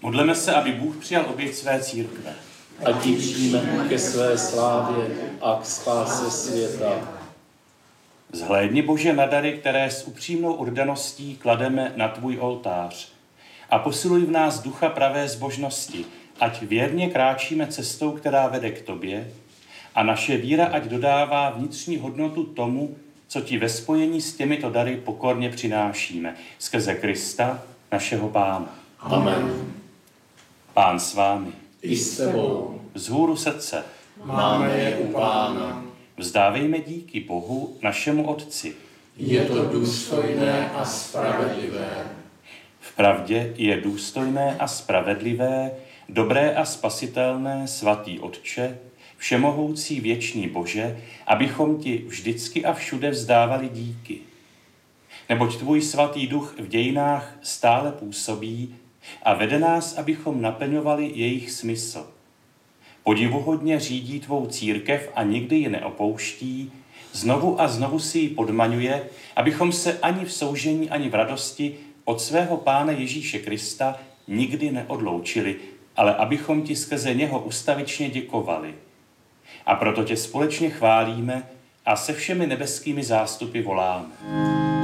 Modleme se, aby Bůh přijal oběť své církve. Ať ji přijme ke své slávě a k spáse světa. Zhlédni, Bože, na dary, které s upřímnou oddaností klademe na tvůj oltář. A posiluj v nás ducha pravé zbožnosti, ať věrně kráčíme cestou, která vede k tobě, a naše víra ať dodává vnitřní hodnotu tomu, co ti ve spojení s těmito dary pokorně přinášíme. Skrze Krista, našeho Pána. Amen. Pán s vámi. I s tebou. Vzhůru srdce. Máme je u Pána. Vzdávejme díky Bohu, našemu Otci. Je to důstojné a spravedlivé. Vpravdě je důstojné a spravedlivé, dobré a spasitelné, svatý Otče, všemohoucí věčný Bože, abychom ti vždycky a všude vzdávali díky. Neboť tvůj svatý duch v dějinách stále působí a vede nás, abychom naplňovali jejich smysl. Podivuhodně řídí tvou církev a nikdy ji neopouští, znovu a znovu si ji podmaňuje, abychom se ani v soužení, ani v radosti od svého Pána Ježíše Krista nikdy neodloučili, ale abychom ti skrze něho ustavičně děkovali. A proto tě společně chválíme a se všemi nebeskými zástupy voláme.